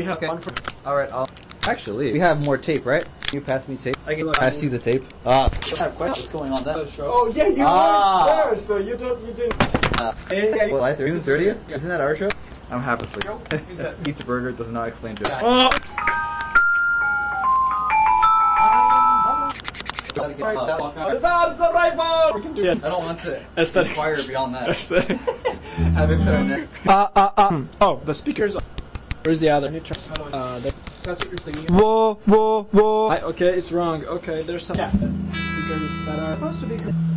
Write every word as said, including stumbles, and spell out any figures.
we have Okay. one for. Alright, I'll... Actually, we have more tape, right? Can you pass me tape? I can look. Pass you the tape. Ah. I have questions going on there. Oh yeah, you Ah. weren't there, so you don't. You didn't. Uh, Hey, July June thirtieth? Isn't that our show? I'm half asleep. Who's that? Eats a burger, does not explain to it. Oh. That's the right ball. We can do it. I don't want to Aesthetics. inquire beyond that. Aesthetic. Have it there next. Uh, uh, uh. Oh, the speakers. Where's the other? Uh, the... That's what you're singing. Whoa, whoa, whoa. I, okay, it's wrong. Okay, there's some yeah. speakers that are supposed to be.